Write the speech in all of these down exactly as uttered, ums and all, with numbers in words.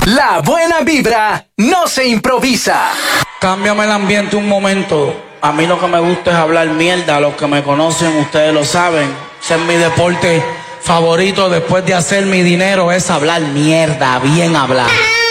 La buena vibra no se improvisa. Cámbiame el ambiente un momento. A mí lo que me gusta es hablar mierda. Los que me conocen, ustedes lo saben. Ese es mi deporte favorito después de hacer mi dinero. Es hablar mierda, bien hablar.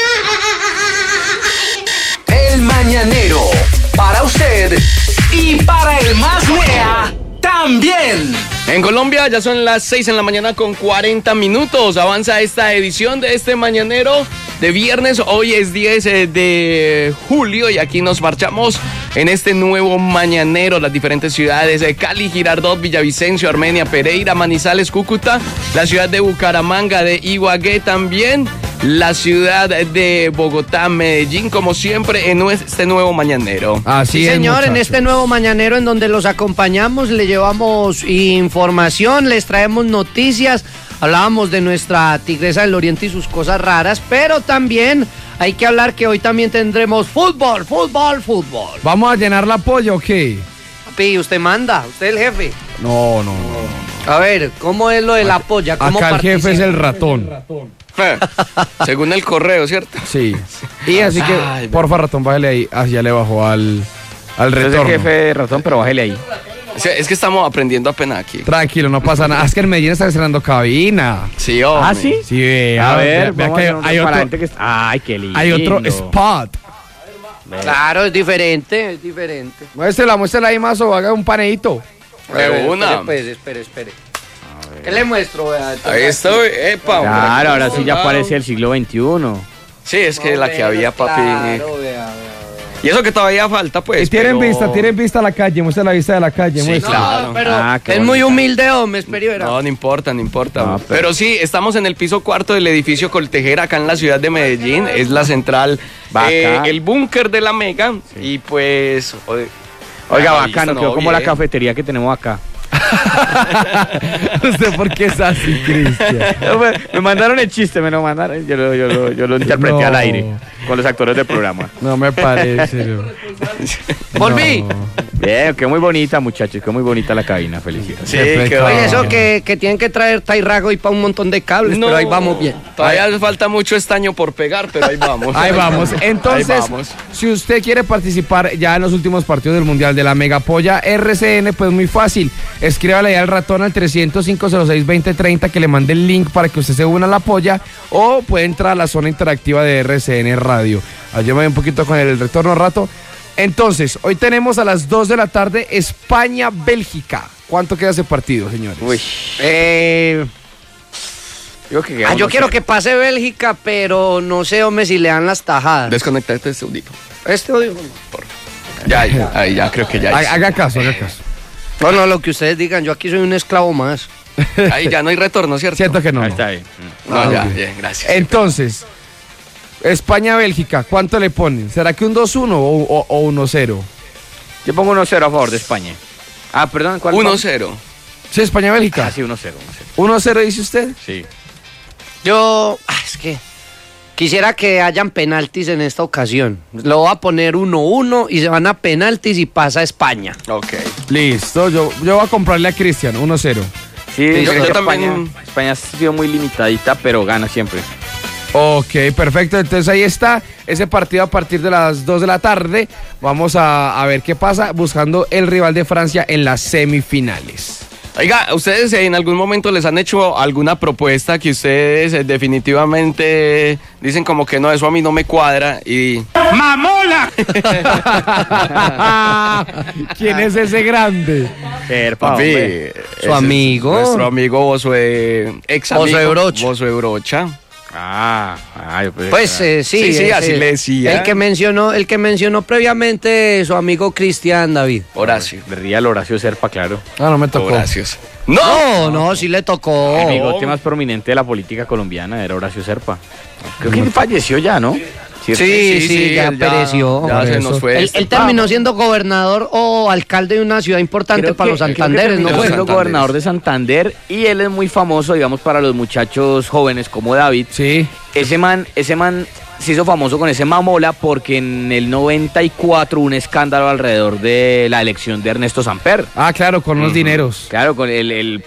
El Mañanero. Para usted y para el más nea también. En Colombia ya son las seis en la mañana con cuarenta minutos. Avanza esta edición de este Mañanero de viernes. Hoy es diez de julio y aquí nos marchamos en este nuevo Mañanero. Las diferentes ciudades de Cali, Girardot, Villavicencio, Armenia, Pereira, Manizales, Cúcuta, la ciudad de Bucaramanga, de Ibagué también, la ciudad de Bogotá, Medellín, como siempre en este nuevo Mañanero. Así sí, es, señor, muchacho. en este nuevo Mañanero en donde los acompañamos, le llevamos información, les traemos noticias, hablábamos de nuestra tigresa del Oriente y sus cosas raras, pero también hay que hablar que hoy también tendremos fútbol, fútbol, fútbol. ¿Vamos a llenar la polla o qué? Papi, usted manda, usted es el jefe. No, no, no. A ver, ¿cómo es lo de la polla? ¿Cómo Acá el jefe es participa? el ratón. Según el correo, ¿cierto? Sí. Y así que, Ay, porfa, ratón, bájale ahí. Ah, ya le bajó al, al Yo soy retorno. el jefe de ratón, pero bájele ahí. Es que- es que estamos aprendiendo apenas aquí. Tranquilo, no pasa nada. Es que en Medellín está estrenando cabina. Sí, hombre. ¿Ah, sí? Sí, vea, A ver, vea vamos que a hacer un hay para la otro, gente que está... Ay, qué lindo. hay otro spot. Claro, es diferente, es diferente. Muéstrela, muéstrela ahí más o haga un paneíto. De A ver, una. Espere, pues, espere, espere. ¿Qué le muestro? Vea, Ahí estoy, epa, hombre. Claro, ahora sí ya parece el siglo veintiuno. Sí, es que la que había, papi. Claro, vea, vea. Y eso que todavía falta, pues. Y tienen pero- vista, tienen vista a la calle. Muestra la vista de la calle. Sí, muestra. claro. No, pero Ah, qué es muy bonita. humilde, hombre, espere, verá. No, no importa, no importa. No, pero... pero- sí, estamos en el piso cuarto del edificio Coltejera, acá en la ciudad de Medellín. Es la central, Bacán. eh, el búnker de la Mega. Y pues... oye, Oiga, la bacano, vista, quedó no, como la bien. cafetería que tenemos acá. ¿Usted por qué es así, Cristian? No, me, me mandaron el chiste, me lo mandaron. Yo lo, yo lo, yo lo interpreté No. al aire con los actores del programa. No me parece. no. Volví. No. Bien, qué muy bonita, muchachos, qué muy bonita la cabina, felicidades. Sí, Qué qué pecado. Oye, bueno. eso que, que tienen que traer Tairago y para un montón de cables, No, pero ahí vamos bien. Todavía hace falta mucho estaño por pegar, pero ahí vamos. Ahí vamos. Entonces, Ahí vamos. si usted quiere participar ya en los últimos partidos del Mundial de la Megapolla R C N, pues muy fácil. Escríbale ahí al ratón al trescientos cinco cero seis veinte treinta que le mande el link para que usted se una a la polla, o puede entrar a la zona interactiva de R C N Radio. Ayúdame un poquito con el retorno rato. Entonces, hoy tenemos a las dos de la tarde España-Bélgica. ¿Cuánto queda ese partido, señores? Uy, Eh, digo que ah, yo quiero que pase Bélgica, pero no sé, hombre, si le dan las tajadas. Desconecta este segundito. Este odio. Ya, ya, ahí ya, creo que ya. Ha- Haga caso, haga caso. No, no, lo que ustedes digan, yo aquí soy un esclavo más. Ahí ya no hay retorno, ¿cierto? Cierto que no. Ahí no. está ahí. No, Ah, ya, ok. bien, gracias. Entonces, España-Bélgica, ¿cuánto le ponen? ¿Será que un dos uno o, o- o uno cero? Yo pongo uno cero a favor de España. Ah, perdón, ¿cuál? uno cero. Sí, España-Bélgica. Ah, sí, uno cero, uno cero. uno cero dice usted. Sí. Yo, ah, es que quisiera que hayan penaltis en esta ocasión. Lo voy a poner uno uno y se van a penaltis y pasa España. Ok. Listo, yo, yo voy a comprarle a Cristian, uno cero. Sí, yo- yo, creo yo que también- España, España ha sido muy limitadita, pero gana siempre. Ok, perfecto. Entonces ahí está ese partido a partir de las dos de la tarde. Vamos a, a ver qué pasa buscando el rival de Francia en las semifinales. Oiga, ¿ustedes en algún momento les han hecho alguna propuesta que ustedes eh, definitivamente dicen como que no, eso a mí no me cuadra y... ¡Mamola! ¿Quién es ese grande? Serpa, Papi, hombre. ese Su es amigo. Nuestro amigo Bosué, ex amigo. Bosué Brocha. Bosué Brocha. Ah, ah, yo pensé Pues que- eh, sí, Sí, sí, ese- así le decía. El que mencionó, el que mencionó previamente su amigo Cristian David. Horacio. Le ría el Horacio Serpa, claro. Ah, no me tocó. Horacio. ¡No! No, no, sí le tocó. El bigote más prominente de la política colombiana era Horacio Serpa. Creo que falleció ya, ¿no? Sí, sí, ya él pereció. Ya Por se eso. nos fue. Él, este él terminó pavo. siendo gobernador o alcalde de una ciudad importante Creo para que- los creo que Santanderes, terminó ¿no fue? siendo Santander. gobernador de Santander y él es muy famoso, digamos, para los muchachos jóvenes como David. Sí. Ese man, ese man se hizo famoso con ese mamola porque en el noventa y cuatro hubo un escándalo alrededor de la elección de Ernesto Samper. Ah, claro, con los dineros. Claro, con el, el